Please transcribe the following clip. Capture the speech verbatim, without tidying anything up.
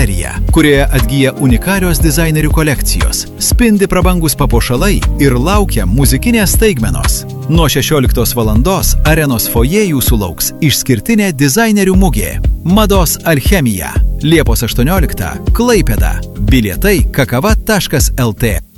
kurioje atgyja unikalios dizainerių kolekcijos, spindi prabangus papuošalai ir laukia muzikinės staigmenos. Nuo šešioliktos valandos arenos fojė jūsų lauks išskirtinė dizainerių mugė Mados alchemija. Liepos aštuonioliktą Klaipėda. Bilietai kakava taškas lt.